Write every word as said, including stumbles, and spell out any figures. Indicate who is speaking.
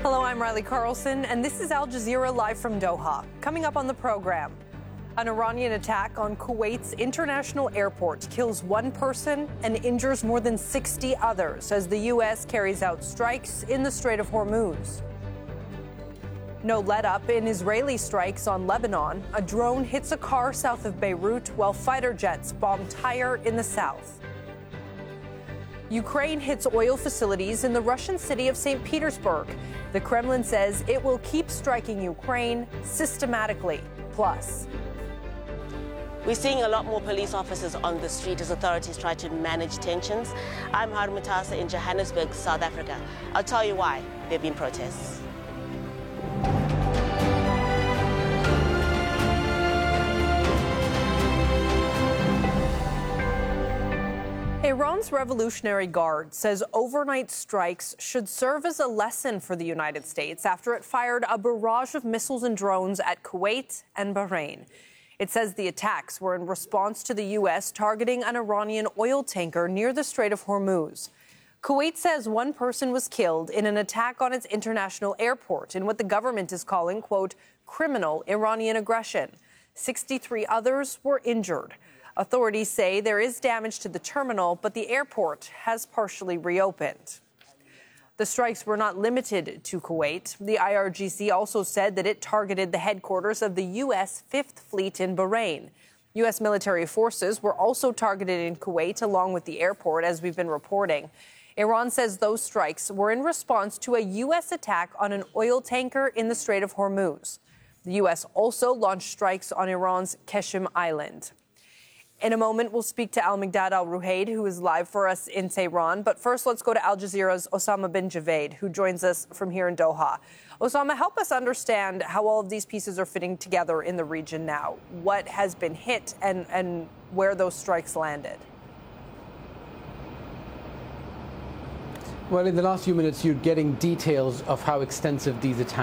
Speaker 1: Hello, I'm Riley Carlson, and this is Al Jazeera live from Doha. Coming up on the program, an Iranian attack on Kuwait's international airport kills one person and injures more than sixty others as the U S carries out strikes in the Strait of Hormuz. No let-up in Israeli strikes on Lebanon. A drone hits a car south of Beirut while fighter jets bomb Tyre in the south. Ukraine hits oil facilities in the Russian city of Saint Petersburg. The Kremlin says it will keep striking Ukraine systematically. Plus,
Speaker 2: we're seeing a lot more police officers on the street as authorities try to manage tensions. I'm Harun Mutasa in Johannesburg, South Africa. I'll tell you why there have been protests.
Speaker 1: Iran's Revolutionary Guard says overnight strikes should serve as a lesson for the United States after it fired a barrage of missiles and drones at Kuwait and Bahrain. It says the attacks were in response to the U S targeting an Iranian oil tanker near the Strait of Hormuz. Kuwait says one person was killed in an attack on its international airport in what the government is calling, quote, criminal Iranian aggression. sixty-three others were injured. Authorities say there is damage to the terminal, but the airport has partially reopened. The strikes were not limited to Kuwait. The I R G C also said that it targeted the headquarters of the U S Fifth Fleet in Bahrain. U S military forces were also targeted in Kuwait, along with the airport, as we've been reporting. Iran says those strikes were in response to a U S attack on an oil tanker in the Strait of Hormuz. The U S also launched strikes on Iran's Qeshm Island. In a moment, we'll speak to Al-Migdad Al-Ruhaid, who is live for us in Tehran. But first, let's go to Al Jazeera's Osama bin Javed, who joins us from here in Doha. Osama, help us understand how all of these pieces are fitting together in the region now. What has been hit and, and where those strikes landed?
Speaker 3: Well, in the last few minutes, you're getting details of how extensive these attacks